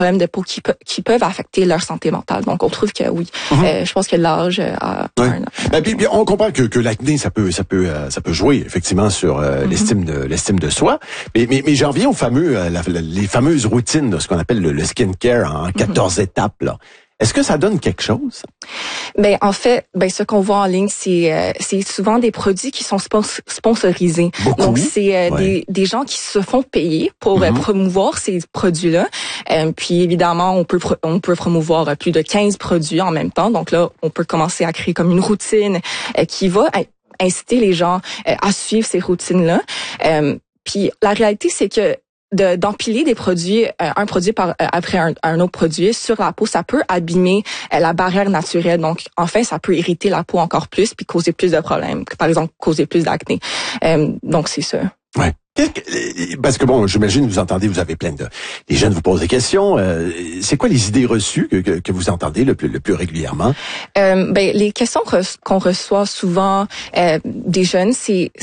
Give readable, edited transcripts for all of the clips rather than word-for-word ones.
problèmes de peau qui peuvent affecter leur santé mentale. Donc, on trouve que oui, je pense que l'âge a puis on comprend que l'acné, ça peut jouer effectivement sur l'estime de soi. Mais j'en reviens les fameuses routines de ce qu'on appelle le skincare en 14 étapes là. Est-ce que ça donne quelque chose? En fait, ce qu'on voit en ligne, c'est souvent des produits qui sont sponsorisés. Beaucoup. Donc, c'est des gens qui se font payer pour promouvoir ces produits-là. Puis, évidemment, on peut promouvoir plus de 15 produits en même temps. Donc là, on peut commencer à créer comme une routine qui va inciter les gens à suivre ces routines-là. Puis, la réalité, c'est que d'empiler des produits, un produit après un autre produit sur la peau, ça peut abîmer la barrière naturelle. Donc, enfin, ça peut irriter la peau encore plus puis causer plus de problèmes. Par exemple, causer plus d'acné. Donc, c'est ça. Ouais. Parce que j'imagine, vous avez les jeunes vous posent des questions. C'est quoi les idées reçues que vous entendez le plus régulièrement? Les questions qu'on reçoit souvent des jeunes, c'est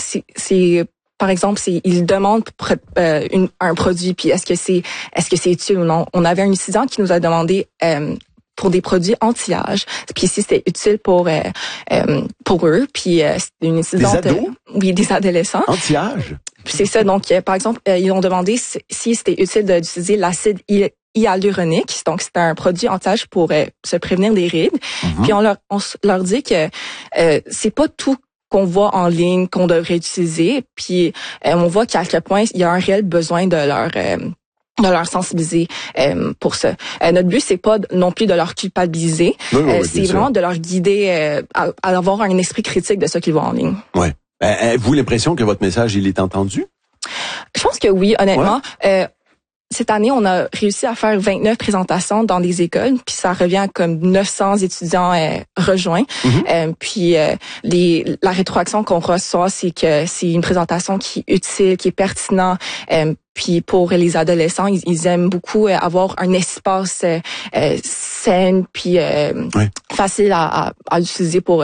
par exemple, ils demandent un produit, puis est-ce que c'est utile ou non. On avait un étudiant qui nous a demandé pour des produits anti-âge, puis si c'était utile pour eux, puis c'était une étudiante. Des ados? Oui, des adolescents. Anti-âge? Puis c'est ça. Donc, par exemple, ils ont demandé si c'était utile d'utiliser l'acide hyaluronique. Donc, c'est un produit anti-âge pour se prévenir des rides. Puis on leur dit que c'est pas tout qu'on voit en ligne qu'on devrait utiliser, puis on voit qu'à quel point il y a un réel besoin de leur sensibiliser pour ça. Notre but, c'est pas non plus de leur culpabiliser, c'est vraiment de leur guider à avoir un esprit critique de ce qu'ils voient en ligne. Ouais. Avez-vous l'impression que votre message, il est entendu? Je pense que oui, honnêtement. Ouais. Cette année, on a réussi à faire 29 présentations dans des écoles, puis ça revient à comme 900 étudiants rejoints. Puis la rétroaction qu'on reçoit, c'est que c'est une présentation qui est utile, qui est pertinente. Puis pour les adolescents, ils aiment beaucoup avoir un espace sain puis facile à utiliser pour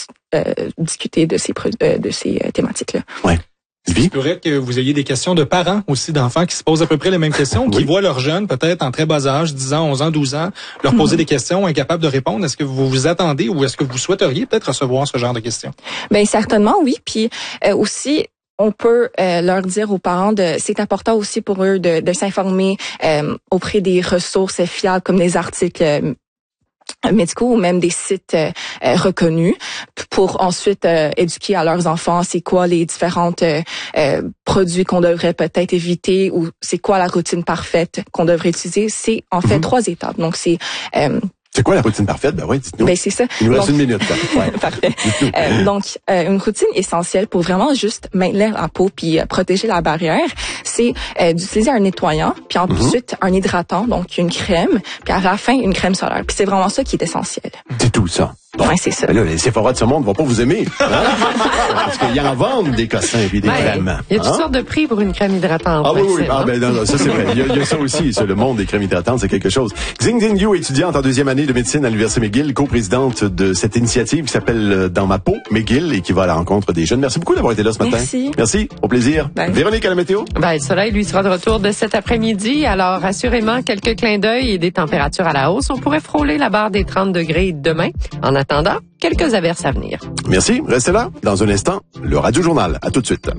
discuter de ces thématiques-là. Ouais. Il pourrait que vous ayez des questions de parents aussi, d'enfants qui se posent à peu près les mêmes questions, qui voient leurs jeunes, peut-être en très bas âge, 10 ans, 11 ans, 12 ans, leur poser des questions incapables de répondre. Est-ce que vous vous attendez ou est-ce que vous souhaiteriez peut-être recevoir ce genre de questions? Certainement, oui. Puis aussi, on peut leur dire aux parents c'est important aussi pour eux de s'informer auprès des ressources fiables comme des articles médicaux ou même des sites reconnus pour ensuite éduquer à leurs enfants c'est quoi les différentes produits qu'on devrait peut-être éviter ou c'est quoi la routine parfaite qu'on devrait utiliser. C'est en fait 3 étapes. Donc c'est quoi la routine parfaite? Dites-nous. C'est ça. Il nous reste 1 minute. Ouais. Parfait. Donc, une routine essentielle pour vraiment juste maintenir la peau puis protéger la barrière, c'est d'utiliser un nettoyant, puis ensuite un hydratant, donc une crème, puis à la fin, une crème solaire. Puis c'est vraiment ça qui est essentiel. C'est tout ça. Bon. Ouais, c'est ça. Ben là, les Sephora de ce monde vont pas vous aimer. Hein? Parce qu'ils en vendent des cossins et des crèmes. Il y a toutes sortes de prix pour une crème hydratante. Ah oui. Non, ça c'est vrai. Il y a ça aussi, le monde des crèmes hydratantes, c'est quelque chose. Xing Yu, étudiante en 2e année de médecine à l'Université McGill, coprésidente de cette initiative qui s'appelle Dans ma peau, McGill, et qui va à la rencontre des jeunes. Merci beaucoup d'avoir été là ce matin. Merci. Au plaisir. Bye. Véronique à la météo. Le soleil, lui, sera de retour de cet après-midi. Alors, assurément, quelques clins d'œil et des températures à la hausse. On pourrait frôler la barre des 30 degrés demain. En attendant, quelques averses à venir. Merci. Restez là. Dans un instant, le Radio Journal. À tout de suite.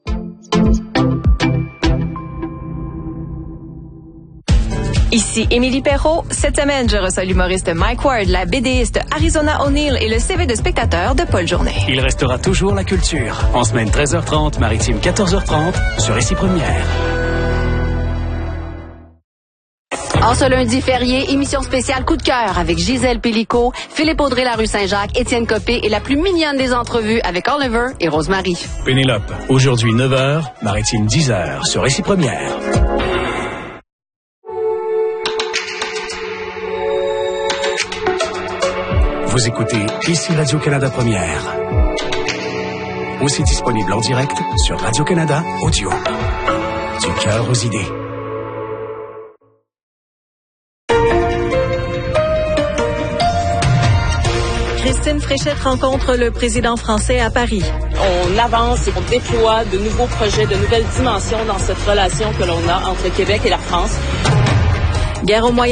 Ici Émilie Perrault. Cette semaine, je reçois l'humoriste Mike Ward, la BDiste Arizona O'Neill et le CV de spectateur de Paul Journet. Il restera toujours la culture. En semaine 13h30, maritime 14h30, sur Ici Première. En ce lundi férié, émission spéciale Coup de cœur avec Gisèle Pellicot, Philippe Audrey, la rue Saint-Jacques, Étienne Copé et la plus mignonne des entrevues avec Oliver et Rosemary. Pénélope, aujourd'hui 9h, maritime 10h, sur Ici Première. Vous écoutez Ici Radio-Canada Première. Aussi disponible en direct sur Radio-Canada Audio. Du cœur aux idées. Christine Fréchette rencontre le président français à Paris. On avance et on déploie de nouveaux projets, de nouvelles dimensions dans cette relation que l'on a entre Québec et la France. Guerre au Moyen